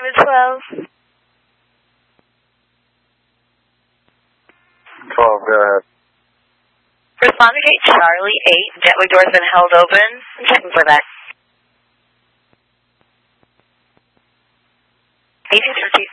12. 12, go ahead. Respond to gate Charlie 8. Jetway door's been held open. I'm checking for that. 18 for